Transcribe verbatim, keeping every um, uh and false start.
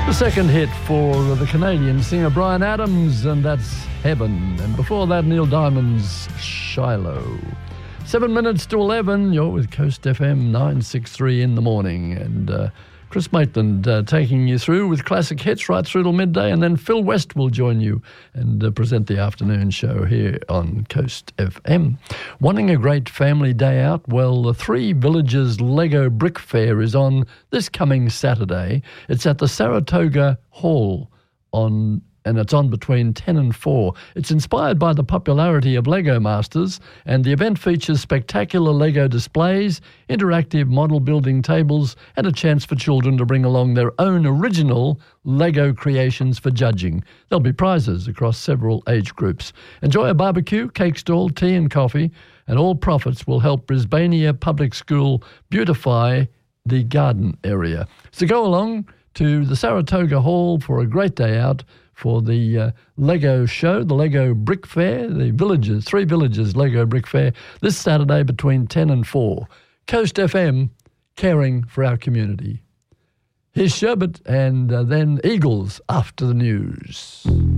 The second hit for the Canadian singer Bryan Adams, and that's Heaven. And before that, Neil Diamond's Shiloh. Seven minutes to eleven, you're with Coast F M nine sixty-three in the morning. And uh, Chris Maitland uh, taking you through with classic hits right through till midday. And then Phil West will join you and uh, present the afternoon show here on Coast F M. Wanting a great family day out? Well, the Three Villages Lego Brick Fair is on this coming Saturday. It's at the Saratoga Hall on and it's on between ten and four. It's inspired by the popularity of Lego Masters, and the event features spectacular Lego displays, interactive model building tables, and a chance for children to bring along their own original Lego creations for judging. There'll be prizes across several age groups. Enjoy a barbecue, cake stall, tea and coffee, and all profits will help Brisbania Public School beautify the garden area. So go along to the Saratoga Hall for a great day out for the uh, Lego show, the Lego Brick Fair, the Villages, Three Villages Lego Brick Fair, this Saturday between ten and four. Coast F M, caring for our community. Here's Sherbet and uh, then Eagles after the news.